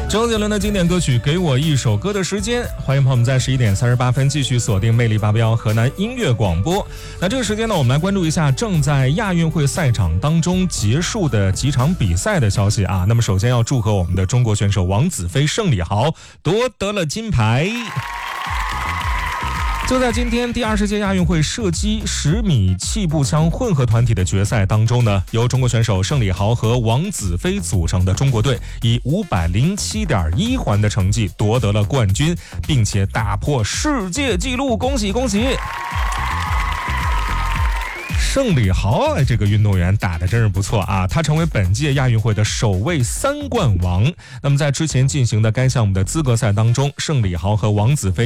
周杰伦的经典歌曲《给我一首歌的时间》，欢迎朋友们在11点38分继续锁定魅力881河南音乐广播。那这个时间呢，我们来关注一下正在亚运会赛场当中结束的几场比赛的消息啊。那么首先要祝贺我们的中国选手王子飞胜利豪夺得了金牌。就在今天，第20届亚运会射击10米气步枪混合团体的决赛当中呢，由中国选手胜利豪和王子飞组成的中国队以507.1环的成绩夺得了冠军，并且打破世界纪录，恭喜恭喜！胜利豪这个运动员打得真是不错啊，他成为本届亚运会的首位3冠王。那么在之前进行的该项目的资格赛当中，胜利豪和王子飞